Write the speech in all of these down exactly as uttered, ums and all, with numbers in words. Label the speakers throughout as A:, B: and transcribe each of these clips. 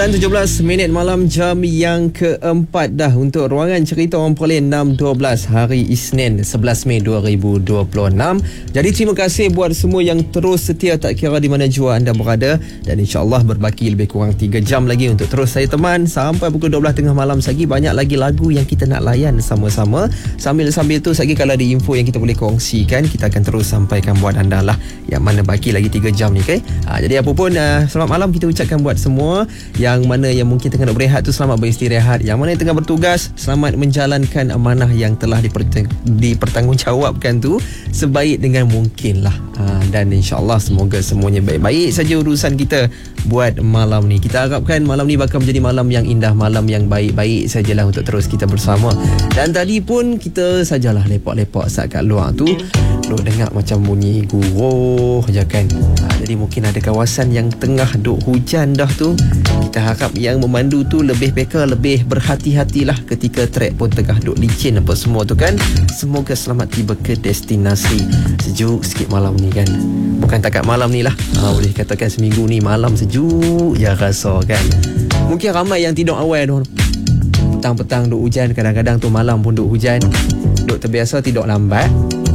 A: sembilan tujuh belas minit malam, jam yang keempat dah untuk ruangan cerita orang Perlis enam dua belas hari Isnin sebelas Mei dua ribu dua puluh enam. Jadi terima kasih buat semua yang terus setia tak kira di mana jua anda berada, dan insya-Allah berbaki lebih kurang tiga jam lagi untuk terus saya teman sampai pukul dua belas tengah malam. Lagi banyak lagi lagu yang kita nak layan sama-sama. Sambil-sambil tu lagi kalau ada info yang kita boleh kongsikan, kita akan terus sampaikan buat anda lah, yang mana baki lagi tiga jam ni, okay? Ha, jadi apa pun uh, selamat malam kita ucapkan buat semua. Yang mana yang mungkin tengah nak berehat tu, selamat beristirahat. Yang mana yang tengah bertugas, selamat menjalankan amanah yang telah dipertang- dipertanggungjawabkan tu sebaik dengan mungkin lah. ha, Dan insyaAllah semoga semuanya baik-baik saja urusan kita buat malam ni. Kita harapkan malam ni bakal menjadi malam yang indah, malam yang baik-baik sajalah untuk terus kita bersama. Dan tadi pun kita sajalah lepak-lepak saat kat luar tu, duk dengar macam bunyi guruh je kan. ha, Jadi mungkin ada kawasan yang tengah duk hujan dah tu. Kita harap yang memandu tu lebih beka, lebih berhati-hatilah ketika trek pun tengah duk licin apa semua tu kan. Semoga selamat tiba ke destinasi. Sejuk sikit malam ni kan. Bukan takat malam ni lah, ha, boleh katakan seminggu ni malam sejuk je rasa kan. Mungkin ramai yang tidur awal tu, petang-petang duk hujan, kadang-kadang tu malam pun duk hujan. Duk terbiasa tidur lambat.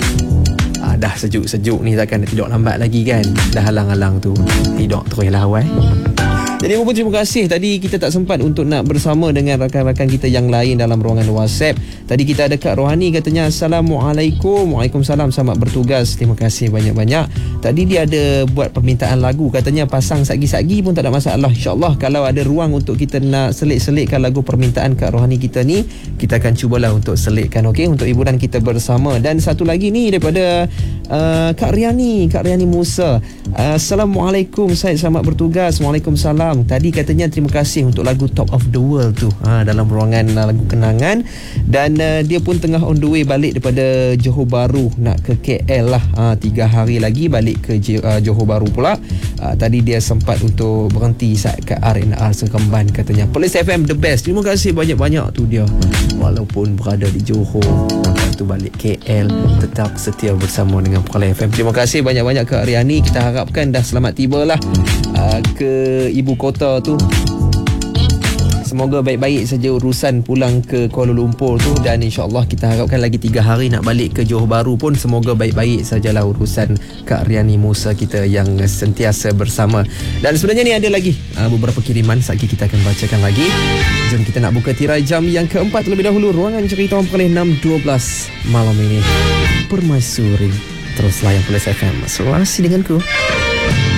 A: ah, Dah sejuk-sejuk ni takkan tidur lambat lagi kan. Dah halang-halang tu tidur terus lah awal. Jadi pun terima kasih. Tadi kita tak sempat untuk nak bersama dengan rakan-rakan kita yang lain dalam ruangan WhatsApp. Tadi kita ada Kak Rohani katanya Assalamualaikum. Waalaikumsalam, selamat bertugas. Terima kasih banyak-banyak. Tadi dia ada buat permintaan lagu, katanya pasang sagi-sagi pun tak ada masalah. InsyaAllah kalau ada ruang untuk kita nak selit-selitkan lagu permintaan Kak Rohani kita ni, kita akan cubalah untuk selitkan, okey, untuk hiburan kita bersama. Dan satu lagi ni daripada uh, Kak Riani, Kak Riani Musa. uh, Assalamualaikum, saya selamat bertugas. Waalaikumsalam. Tadi katanya terima kasih untuk lagu Top of the World tu, ha, dalam ruangan uh, lagu kenangan. Dan uh, dia pun tengah on the way balik daripada Johor Bahru nak ke K L lah. ha, Tiga hari lagi balik ke uh, Johor Bahru pula. uh, Tadi dia sempat untuk berhenti saat ke R and R Seremban katanya. Perlis F M the best. Terima kasih banyak-banyak tu dia. Walaupun berada di Johor, lepas tu balik K L, tetap setia bersama dengan Perlis F M. Terima kasih banyak-banyak Kak Riani. Kita harapkan dah selamat tiba lah uh, ke ibu kota tu. Semoga baik-baik saja urusan pulang ke Kuala Lumpur tu. Dan insyaAllah kita harapkan lagi tiga hari nak balik ke Johor Bahru pun semoga baik-baik sajalah urusan Kak Riani Musa kita yang sentiasa bersama. Dan sebenarnya ni ada lagi uh, beberapa kiriman, sekejap kita akan bacakan lagi. Jom kita nak buka tirai jam yang keempat terlebih dahulu. Ruangan cerita orang Perlis enam dua belas malam ini. Permaisuri. Terus layan Perlis F M. Selasi denganku.